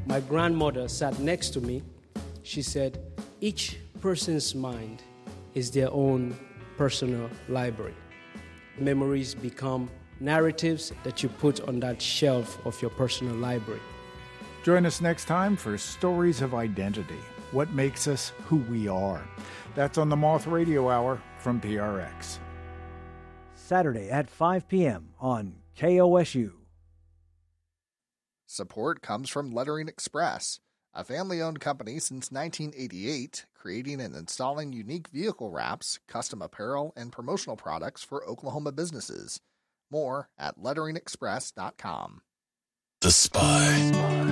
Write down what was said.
My grandmother sat next to me. She said, each person's mind is their own personal library. Memories become narratives that you put on that shelf of your personal library. Join us next time for Stories of Identity, what makes us who we are. That's on the Moth Radio Hour from PRX. Saturday at 5 p.m. on KOSU. Support comes from Lettering Express, a family-owned company since 1988, creating and installing unique vehicle wraps, custom apparel, and promotional products for Oklahoma businesses. More at letteringexpress.com. The Spy.